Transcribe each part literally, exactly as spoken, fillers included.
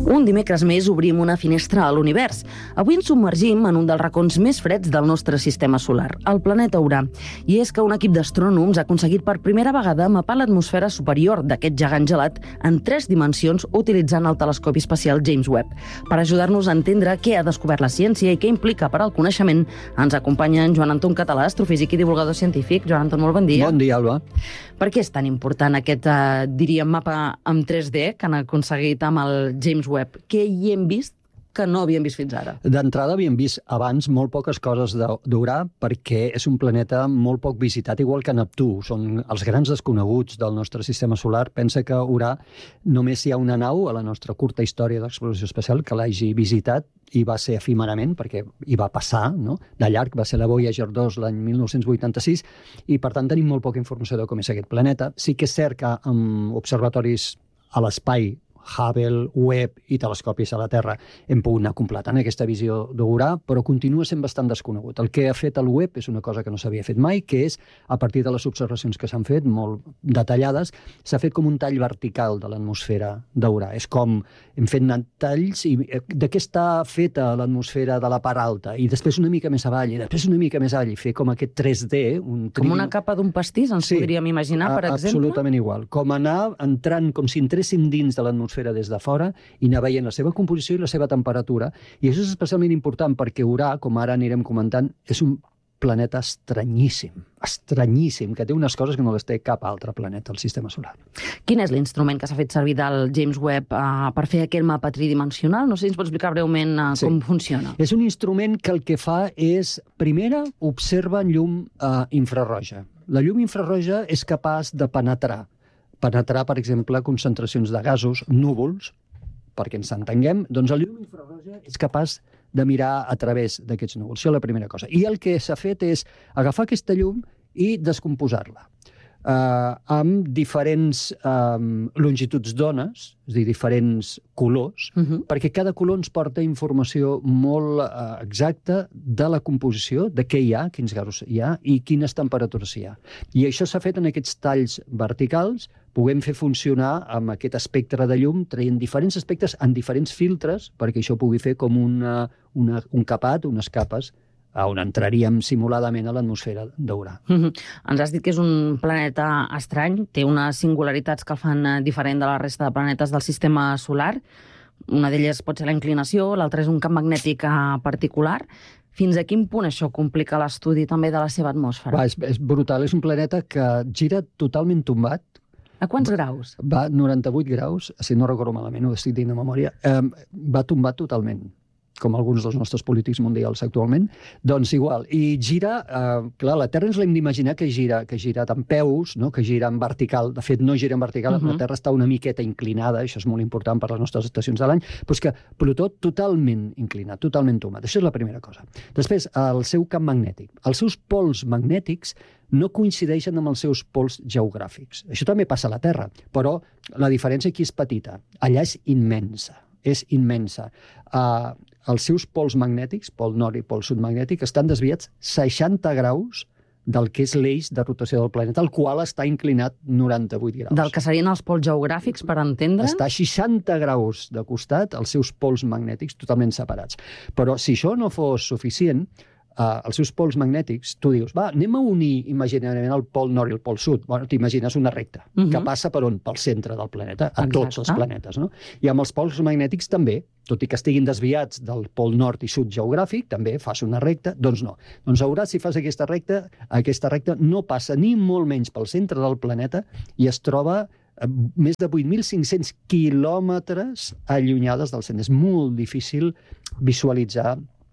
Un dimecres més obrim una finestra a l'univers. Avui ens submergim en un dels racons més freds del nostre sistema solar, el planeta Urà. I és que un equip d'astrònoms ha aconseguit per primera vegada mapar l'atmosfera superior d'aquest gegant gelat en tres dimensions utilitzant el telescopi espacial James Webb. Per ajudar-nos a entendre què ha descobert la ciència i què implica per al coneixement, ens acompanya en Joan Anton Català, astrofísic i divulgador científic. Joan Anton, molt bon dia. Bon dia, Alba. Per què és tan important aquest, eh, diríem, mapa en tres D que han aconseguit amb el James Webb? Què hi hem vist que no havíem vist fins ara? D'entrada havíem vist abans molt poques coses d'Urà perquè és un planeta molt poc visitat, igual que Neptú. Són els grans desconeguts del nostre sistema solar. Pensa que Urà només hi ha una nau a la nostra curta història d'exploració espacial que l'hagi visitat i va ser efímerament, perquè hi va passar, no? De llarg, va ser la Voyager dos l'any mil nou-cents vuitanta-sis, i per tant tenim molt poca informació de com és aquest planeta. Sí que és cert que amb observatoris a l'espai, Hubble, Webb i telescopis a la Terra hem pogut anar completant aquesta visió d'Urà, però continua sent bastant desconegut. El que ha fet el Webb és una cosa que no s'havia fet mai, que és, a partir de les observacions que s'han fet, molt detallades, s'ha fet com un tall vertical de l'atmosfera d'Urà. És com hem fet talls i de què està feta l'atmosfera de la part alta, i després una mica més avall, i després una mica més avall, i fer com aquest tres D. Un com una capa d'un pastís, ens sí, podríem imaginar, per exemple? Absolutament igual. Com anar entrant, com si entréssim dins de l'atmosfera des de fora i anar veient la seva composició i la seva temperatura. I això és especialment important perquè Urà, com ara anirem comentant, és un planeta estranyíssim, estranyíssim, que té unes coses que no les té cap altre planeta al sistema solar. Quin és l'instrument que s'ha fet servir del James Webb uh, per fer aquest mapa tridimensional? No sé si ens pots explicar breument uh, sí. com funciona. És un instrument que el que fa és, primera, observa llum uh, infrarroja. La llum infrarroja és capaç de penetrar penetrar, per exemple, concentracions de gasos, núvols, perquè ens entenguem, doncs la llum infrarroja és capaç de mirar a través d'aquests núvols. Això és la primera cosa. I el que s'ha fet és agafar aquesta llum i descomposar-la eh, amb diferents eh, longituds d'ones, és a dir, diferents colors, uh-huh. perquè cada color ens porta informació molt eh, exacta de la composició, de què hi ha, quins gasos hi ha i quines temperatures hi ha. I això s'ha fet en aquests talls verticals. Puguem fer funcionar amb aquest espectre de llum, traient diferents aspectes en diferents filtres, perquè això pugui fer com una, una, un capat, unes capes, on entraríem simuladament a l'atmosfera d'Urà. Mm-hmm. Ens has dit que és un planeta estrany, té unes singularitats que el fan diferent de la resta de planetes del sistema solar. Una d'elles pot ser la inclinació, l'altra és un camp magnètic particular. Fins a quin punt això complica l'estudi també de la seva atmosfera? Va, és, és brutal, és un planeta que gira totalment tombat. A quants graus? Va noranta-vuit graus, si no recordo malament, ho estic dient de memòria, eh, va tombar totalment, com alguns dels nostres polítics mundials actualment. Doncs igual, i gira, eh, clar, la Terra ens l'hem d'imaginar que gira, que gira en peus, no? Que gira en vertical, de fet no gira en vertical, uh-huh. la Terra està una miqueta inclinada, això és molt important per les nostres estacions de l'any, però és que Plutó totalment inclinat, totalment tomat, això és la primera cosa. Després, el seu camp magnètic. Els seus pols magnètics no coincideixen amb els seus pols geogràfics. Això també passa a la Terra, però la diferència aquí és petita. Allà és immensa, és immensa. Uh, els seus pols magnètics, pol nord i pol sud magnètic, estan desviats seixanta graus del que és l'eix de rotació del planeta, el qual està inclinat noranta-vuit graus. Del que serien els pols geogràfics, per entendre? Està a seixanta graus de costat, els seus pols magnètics totalment separats. Però si això no fos suficient, Uh, els seus pols magnètics, tu dius, va, anem a unir imaginàriament el pol nord i el pol sud. Bueno, t'imagines una recta, uh-huh. que passa per on? Pel centre del planeta, a Exacte. Tots els planetes, no? I amb els pols magnètics també, tot i que estiguin desviats del pol nord i sud geogràfic, també fas una recta, doncs no. Doncs a Urà, si fas aquesta recta, aquesta recta no passa ni molt menys pel centre del planeta i es troba a més de vuit mil cinc-cents quilòmetres allunyades del centre. És molt difícil visualitzar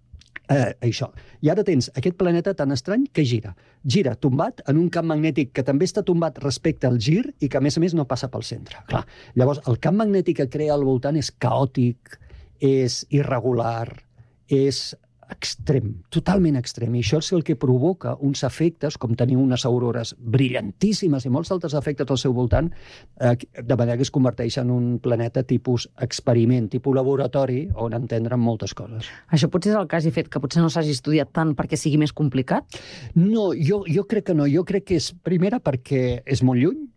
Eh, això. I ara tens aquest planeta tan estrany que gira. Gira tombat en un camp magnètic que també està tombat respecte al gir i que, a més a més, no passa pel centre. Clar. Llavors, el camp magnètic que crea al voltant és caòtic, és irregular, és extrem, totalment extrem. I això és el que provoca uns efectes, com tenir unes aurores brillantíssimes i molts altres efectes al seu voltant, eh, de manera que es converteix en un planeta tipus experiment, tipus laboratori, on entendrem moltes coses. Això potser és el que hagi fet que potser no s'hagi estudiat tant perquè sigui més complicat? No, jo, jo crec que no. Jo crec que és, primera, perquè és molt lluny,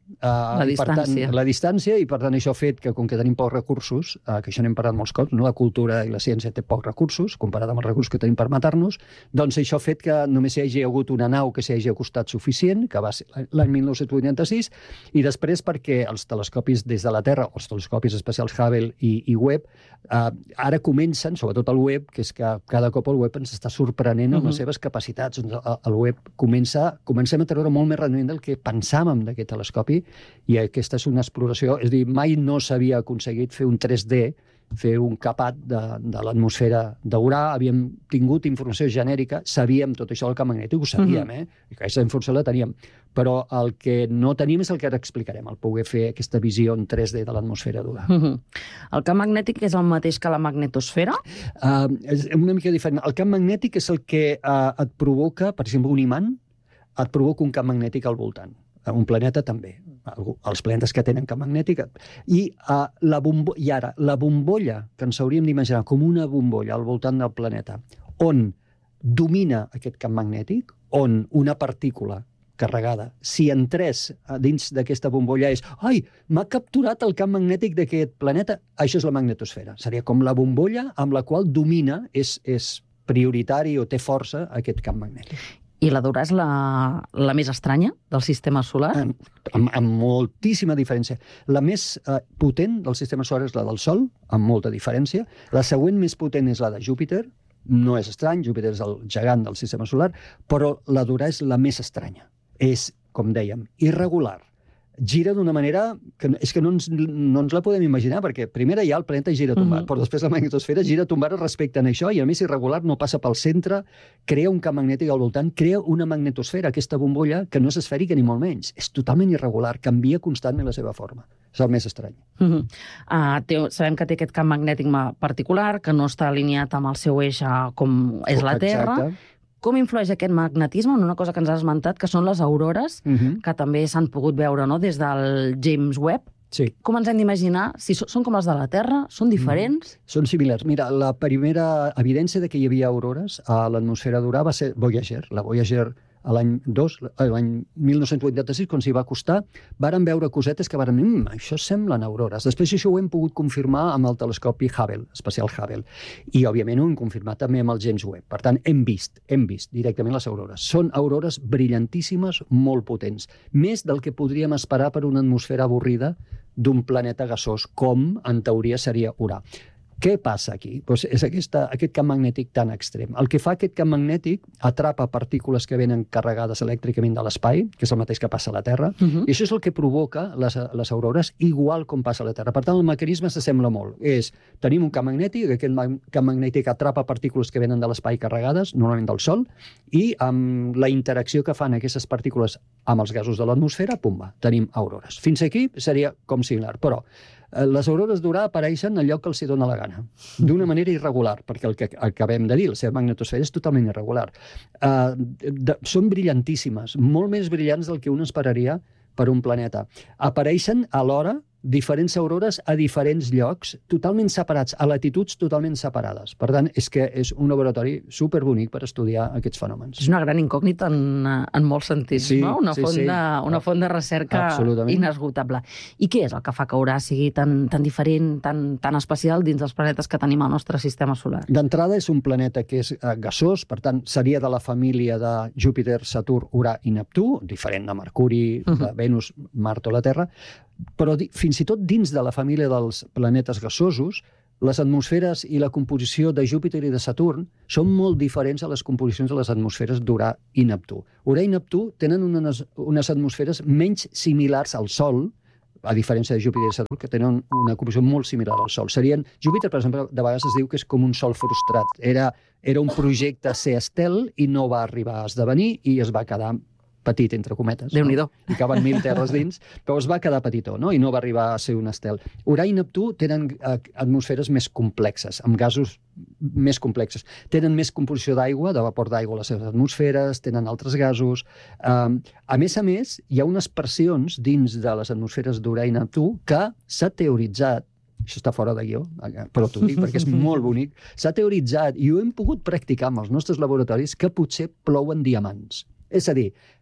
La i, per distància. Tant, la distància, i per tant això ha fet que, com que tenim pocs recursos, uh, que això n'hem parlat molts cops, no? La cultura i la ciència té pocs recursos, comparat amb els recursos que tenim per matar-nos, doncs això ha fet que només hi hagi hagut una nau que s'hi hagi acostat suficient, que va ser l'any mil nou-cents vuitanta-sis, i després perquè els telescopis des de la Terra, els telescopis espacials Hubble i, i Webb, uh, ara comencen, sobretot el Webb, que és que cada cop el Webb ens està sorprenent amb uh-huh. les seves capacitats. El, el Webb comença, comencem a treure molt més rendiment del que pensàvem d'aquest telescopi, i aquesta és una exploració, és a dir, mai no s'havia aconseguit fer un tres D, fer un capat de, de l'atmosfera d'Urà, havíem tingut informació genèrica, sabíem tot això del camp magnètic, ho sabíem, uh-huh. eh? I aquesta informació la teníem, però el que no tenim és el que ara explicarem, el poder fer aquesta visió en tres D de l'atmosfera d'Urà. Uh-huh. El camp magnètic és el mateix que la magnetosfera? Uh, és una mica diferent. El camp magnètic és el que uh, et provoca, per exemple, un imant, et provoca un camp magnètic al voltant. Un planeta també, els planetes que tenen camp magnètic. I, uh, la bombo... I ara, la bombolla, que ens hauríem d'imaginar com una bombolla al voltant del planeta, on domina aquest camp magnètic, on una partícula carregada, si entrés dins d'aquesta bombolla és ai, m'ha capturat el camp magnètic d'aquest planeta, això és la magnetosfera. Seria com la bombolla amb la qual domina, és, és prioritari o té força aquest camp magnètic. I la d'Urà és la, la més estranya del sistema solar? Amb, amb, amb moltíssima diferència. La més eh, potent del sistema solar és la del Sol, amb molta diferència. La següent més potent és la de Júpiter. No és estrany, Júpiter és el gegant del sistema solar, però la d'Urà és la més estranya. És, com dèiem, irregular. Gira d'una manera que és que no ens, no ens la podem imaginar, perquè primer ja el planeta gira tombat, uh-huh. però després la magnetosfera gira tombada respecte a això, i a més irregular, no passa pel centre, crea un camp magnètic al voltant, crea una magnetosfera, aquesta bombolla, que no és esfèrica ni molt menys. És totalment irregular, canvia constantment la seva forma. És el més estrany. Uh-huh. uh, té, sabem que té aquest camp magnètic particular, que no està alineat amb el seu eix com és la Terra. Exacte. Com influeix aquest magnetisme en una cosa que ens has esmentat, que són les aurores, uh-huh. que també s'han pogut veure, no?, des del James Webb. Sí. Com ens hem d'imaginar? Si són com les de la Terra? Són diferents? Mm. Són similars. Mira, la primera evidència de que hi havia aurores a l'atmosfera d'Urà va ser Voyager. La Voyager, a l'any dos, l'any mil nou-cents vuitanta-sis, quan s'hi va acostar, varen veure cosetes que varen dir, mmm, això semblen aurores. Després això ho hem pogut confirmar amb el telescopi Hubble, espacial Hubble. I, òbviament, ho hem confirmat també amb el James Webb. Per tant, hem vist, hem vist directament les aurores. Són aurores brillantíssimes, molt potents. Més del que podríem esperar per una atmosfera avorrida d'un planeta gasós, com, en teoria, seria Urà. Què passa aquí? Pues és aquesta, aquest camp magnètic tan extrem. El que fa aquest camp magnètic atrapa partícules que venen carregades elèctricament de l'espai, que és el mateix que passa a la Terra, uh-huh. i això és el que provoca les, les aurores, igual com passa a la Terra. Per tant, el mecanisme s'assembla molt. És, tenim un camp magnètic, aquest camp magnètic atrapa partícules que venen de l'espai carregades, normalment del Sol, i amb la interacció que fan aquestes partícules amb els gasos de l'atmosfera, pumba, tenim aurores. Fins aquí seria com similar, però les aurores d'Urà apareixen al lloc que els hi dona la gana, d'una manera irregular, perquè el que acabem de dir, la seva magnetosfera és totalment irregular. Uh, de, són brillantíssimes, molt més brillants del que un esperaria per un planeta. Apareixen alhora diferents aurores a diferents llocs, totalment separats, a latituds totalment separades. Per tant, és que és un laboratori superbonic per estudiar aquests fenòmens. És una gran incògnita en, en molts sentits, sí, no? Una, sí, font sí. De, una font de recerca inesgotable. I què és el que fa que Urà sigui tan, tan diferent, tan, tan especial dins dels planetes que tenim al nostre sistema solar? D'entrada és un planeta que és eh, gasós, per tant, seria de la família de Júpiter, Saturn, Urà i Neptú, diferent de Mercuri, uh-huh. de Venus, Mart o la Terra, però fins i tot dins de la família dels planetes gasosos, les atmosferes i la composició de Júpiter i de Saturn són molt diferents a les composicions de les atmosferes d'Urà i Neptú. Urà i Neptú tenen unes, unes atmosferes menys similars al Sol, a diferència de Júpiter i Saturn, que tenen una composició molt similar al Sol. Serien, Júpiter, per exemple, de vegades es diu que és com un Sol frustrat. Era, era un projecte a ser estel i no va arribar a esdevenir i es va quedar petit, entre cometes. Déu-n'hi-do. No? Hi caben mil terres dins, però es va quedar petitó, no? I no va arribar a ser un estel. Urà i Neptú tenen eh, atmosferes més complexes, amb gasos més complexes. Tenen més composició d'aigua, de vapor d'aigua a les seves atmosferes, tenen altres gasos. Um, a més a més, hi ha unes pressions dins de les atmosferes d'Urà i Neptú que s'ha teoritzat, això està fora de guió, però t'ho dic perquè és molt bonic, s'ha teoritzat i ho hem pogut practicar amb els nostres laboratoris que potser plouen diamants. És a dir,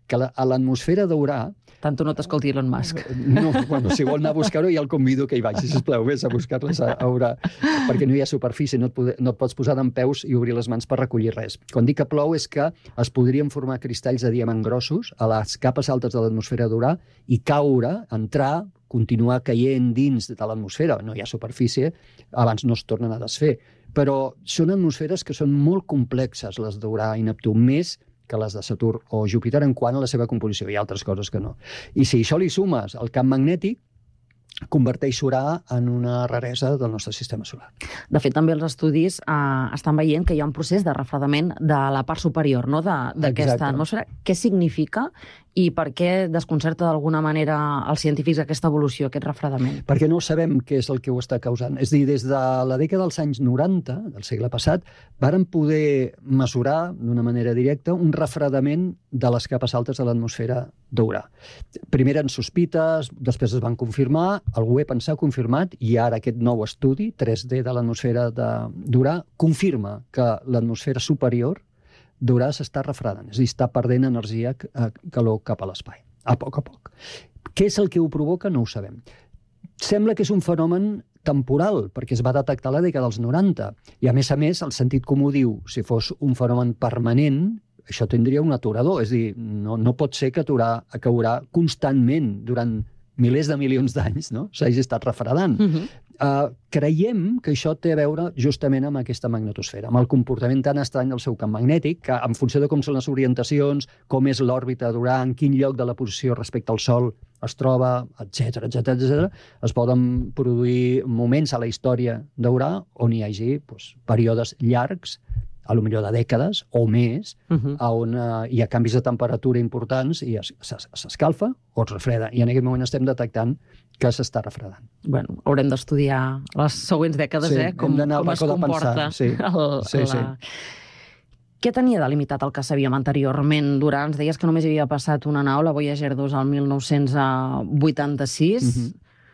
que la, a l'atmosfera d'Urà... Tant no t'escolti Elon Musk. No, bueno, si vol anar a buscar-ho ja el convido que hi vagi, sisplau, vés a buscar-les a, a Urà, perquè no hi ha superfície, no et, pode, no et pots posar d'en peus i obrir les mans per recollir res. Quan dic que plou és que es podrien formar cristalls de diamant grossos a les capes altes de l'atmosfera d'Urà i caure, entrar, continuar caient dins de l'atmosfera, no hi ha superfície, abans no es tornen a desfer. Però són atmosferes que són molt complexes, les d'Urà i Neptú, més que les de Saturn o Júpiter en quant a la seva composició. Hi ha altres coses que no. I si això li sumes el camp magnètic, converteix Urà en una raresa del nostre sistema solar. De fet, també els estudis eh, estan veient que hi ha un procés de refredament de la part superior, no?, d'aquesta atmosfera. Què significa i per què desconcerta d'alguna manera als científics aquesta evolució, aquest refredament? Perquè no sabem què és el que ho està causant. És a dir, des de la dècada dels anys noranta, del segle passat, varen poder mesurar d'una manera directa un refredament de les capes altes de l'atmosfera d'Urà. Primer eren sospites, després es van confirmar, el web ens ha confirmat i ara aquest nou estudi, tres D de l'atmosfera d'Urà, confirma que l'atmosfera superior d'Urà s'està refredant, és a dir, està perdent energia, calor cap a l'espai, a poc a poc. Què és el que ho provoca? No ho sabem. Sembla que és un fenomen temporal, perquè es va detectar a la dècada dels noranta, i a més a més el sentit comú diu, si fos un fenomen permanent, això tindria un aturador, és a dir, no, no pot ser que Urà caurà constantment durant milers de milions d'anys, no? S'hagi estat refredant. Uh-huh. uh, creiem que això té a veure justament amb aquesta magnetosfera, amb el comportament tan estrany del seu camp magnètic, que en funció de com són les orientacions, com és l'òrbita d'Urà, en quin lloc de la posició respecte al Sol es troba, etcètera, etcètera, etcètera, es poden produir moments a la història d'Urà on hi hagi doncs, períodes llargs, a lo millor de dècades o més, uh-huh. on uh, hi ha canvis de temperatura importants i s'escalfa o es refreda. I en aquest moment estem detectant que s'està refredant. Bueno, haurem d'estudiar les següents dècades, sí, eh? Com, com es comporta. Sí, el, sí, la... sí. Què tenia delimitat el que sabíem anteriorment? Durà, ens deies que només hi havia passat una nau, la Voyager dos, al mil nou-cents vuitanta-sis. Uh-huh.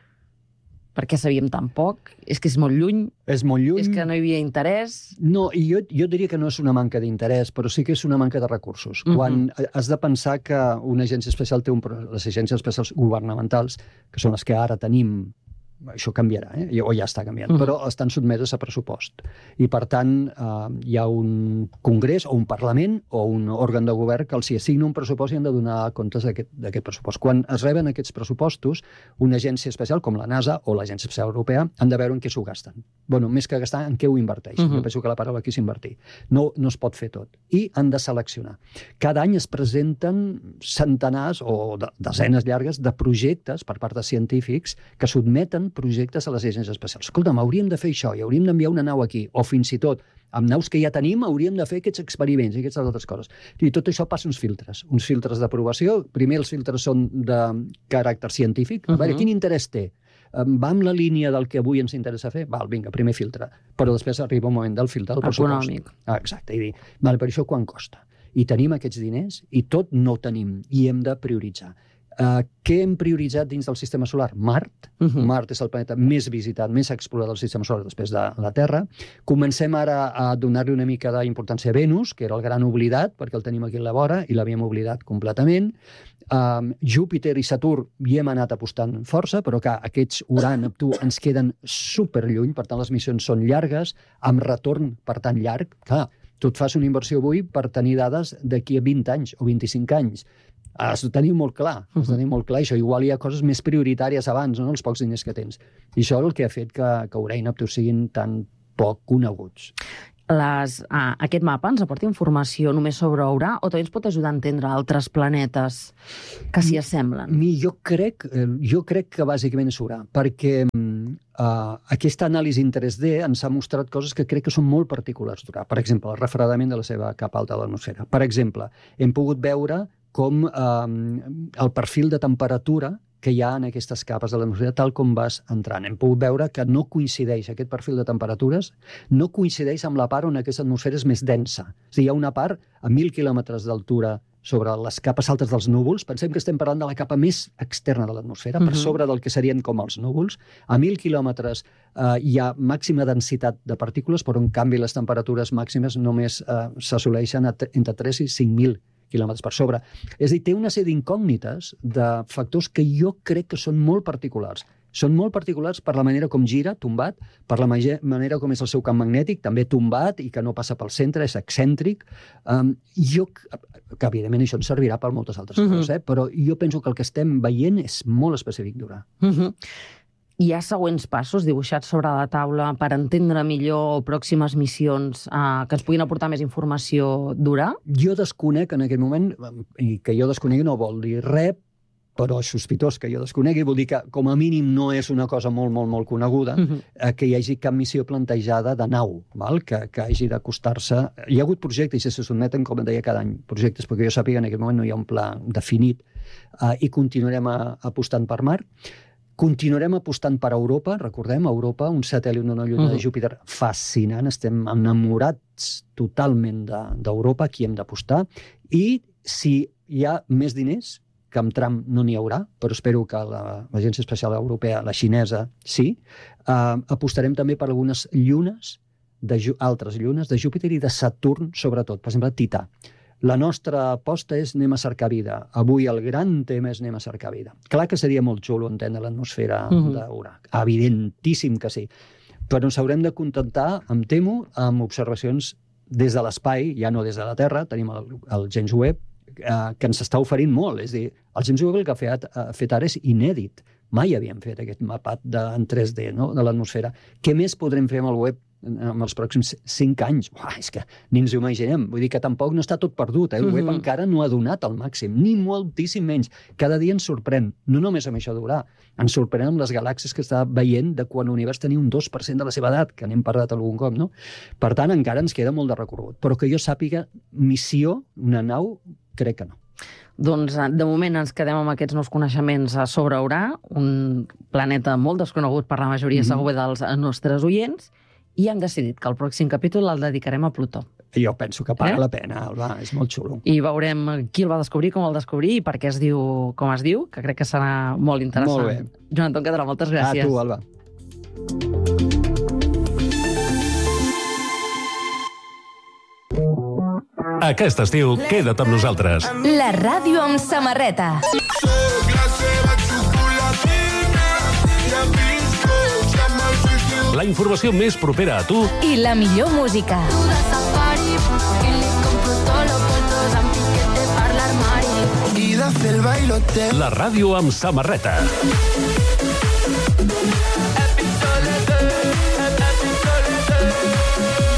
Per què sabíem tan poc? És que és molt lluny? És molt lluny. És que no hi havia interès? No, i jo, jo diria que no és una manca d'interès, però sí que és una manca de recursos. Uh-huh. Quan has de pensar que una agència especial té un... les agències especials governamentals, que són les que ara tenim, això canviarà, eh? o ja està canviant, uh-huh. però estan sotmeses a pressupost. I, per tant, eh, hi ha un congrés o un parlament o un òrgan de govern que els hi assigna un pressupost i han de donar comptes d'aquest pressupost. Quan es reben aquests pressupostos, una agència especial com la NASA o l'Agència Especial Europea han de veure en què s'ho gasten. Bueno, més que gastar, en què ho inverteix. Uh-huh. Jo penso que la paraula aquí és invertir. No, no es pot fer tot. I han de seleccionar. Cada any es presenten centenars o de, desenes llargues de projectes per part de científics que sotmeten projectes a les agències especials. Escolta'm, hauríem de fer això i hauríem d'enviar una nau aquí, o fins i tot, amb naus que ja tenim, hauríem de fer aquests experiments i aquestes altres coses. I tot això passa uns filtres, uns filtres d'aprovació. Primer els filtres són de caràcter científic. A veure, uh-huh. quin interès té? Va amb la línia del que avui ens interessa fer? Val, vinga, primer filtre. Però després arriba un moment del filtre del pressupost. Econòmic. Ah, exacte, i dir, vale, per això quan costa? I tenim aquests diners i tot no ho tenim i hem de prioritzar. Uh, què hem prioritzat dins del sistema solar? Mart. Uh-huh. Mart és el planeta més visitat, més explorat del sistema solar després de la Terra. Comencem ara a donar-li una mica d'importància a Venus, que era el gran oblidat, perquè el tenim aquí a la vora i l'havíem oblidat completament. Um, Júpiter i Saturn hi hem anat apostant força, però que aquests Urà, Neptú ens queden superlluny, per tant les missions són llargues, amb retorn per tant llarg. Clar, tu et fas una inversió avui per tenir dades d'aquí a vint anys o vint-i-cinc anys. Has de tenir molt clar, has de tenir molt clar això. Igual hi ha coses més prioritàries abans, no?, els pocs diners que tens. I això és el que ha fet que, que Urà i Neptú siguin tan poc coneguts. Les, ah, aquest mapa ens aporta informació només sobre Urà o també ens pot ajudar a entendre altres planetes que s'hi assemblen? Mi, jo, crec, jo crec que bàsicament és Urà, perquè uh, aquesta anàlisi en tres D ens ha mostrat coses que crec que són molt particulars d'Urà. Per exemple, el refredament de la seva capa alta de l'atmosfera. Per exemple, hem pogut veure com eh, el perfil de temperatura que hi ha en aquestes capes de l'atmosfera tal com vas entrant. Hem pogut veure que no coincideix aquest perfil de temperatures, no coincideix amb la part on aquesta atmosfera és més densa. És a dir, hi ha una part a mil quilòmetres d'altura sobre les capes altes dels núvols. Pensem que estem parlant de la capa més externa de l'atmosfera, uh-huh. per sobre del que serien com els núvols. A mil quilòmetres eh, hi ha màxima densitat de partícules, però en canvi les temperatures màximes només eh, s'assoleixen entre tres i cinc mil quilòmetres per sobre. És a dir, té una sèrie d'incògnites de factors que jo crec que són molt particulars. Són molt particulars per la manera com gira, tombat, per la manera com és el seu camp magnètic, també tombat i que no passa pel centre, és excèntric. Um, jo, que evidentment això ens servirà per moltes altres uh-huh. coses, eh? Però jo penso que el que estem veient és molt específic d'Urà. Uh-huh. Hi ha següents passos dibuixats sobre la taula per entendre millor pròximes missions eh, que ens puguin aportar més informació d'Urà? Jo desconec en aquest moment, i que jo desconegui no vol dir res, però és sospitós que jo desconegui, vol dir que com a mínim no és una cosa molt, molt, molt coneguda, uh-huh. eh, que hi hagi cap missió plantejada de nau, val? Que, que hagi d'acostar-se. Hi ha hagut projectes i se sotmeten, com deia, cada any projectes, perquè jo sàpiga en aquest moment no hi ha un pla definit eh, i continuarem a, apostant per mar. Continuarem apostant per Europa, recordem, Europa, un satèl·lit d'una lluna uh-huh. de Júpiter fascinant, estem enamorats totalment d'Europa, aquí hem d'apostar, i si hi ha més diners, que amb Trump no n'hi haurà, però espero que l'Agència Espacial Europea, la xinesa, sí. Uh, apostarem també per algunes llunes, de, altres llunes, de Júpiter i de Saturn, sobretot. Per exemple, Tità. La nostra aposta és anem a cercar vida. Avui el gran tema és anem a cercar vida. Clar que seria molt xulo entendre l'atmosfera uh-huh. d'Urà. Evidentíssim que sí. Però ens haurem de contentar, em temo, amb observacions des de l'espai, ja no des de la Terra. Tenim el, el James Webb, que ens està oferint molt. És a dir, el James Webb el que ha fet, ha fet ara és inèdit. Mai havíem fet aquest mapat de, en tres D, no?, de l'atmosfera. Què més podrem fer amb el web en els pròxims cinc anys? Uah, és que ni ens ho imaginem. Vull dir que tampoc no està tot perdut. Eh? El web uh-huh. encara no ha donat el màxim, ni moltíssim menys. Cada dia ens sorprèn. No només amb això d'Urà. Ens sorprèn amb les galàxies que està veient de quan l'univers tenia un dos per cent de la seva edat, que n'hem parlat algun cop, no? Per tant, encara ens queda molt de recorregut. Però que jo sàpiga, missió, una nau, crec que no. Doncs, de moment, ens quedem amb aquests nous coneixements sobre Urà, un planeta molt desconegut per la majoria, mm-hmm. segur, dels nostres oients, i hem decidit que el pròxim capítol el dedicarem a Plutó. Jo penso que paga eh? la pena, Alba, és molt xulo. I veurem qui el va descobrir, com el descobrir i per què es diu com es diu, que crec que serà molt interessant. Molt bé. Joan Anton Cadrà, moltes gràcies. A tu, Alba. Aquest estiu, queda't amb nosaltres. La ràdio amb samarreta. La informació més propera a tu i la millor música. La ràdio amb samarreta.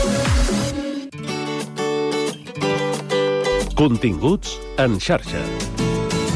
Continguts en xarxa.